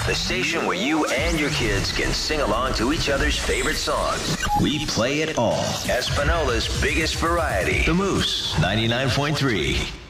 the station where you and your kids can sing along to each other's favorite songs. We play it all. Espanola's biggest variety. The Moose, 99.3.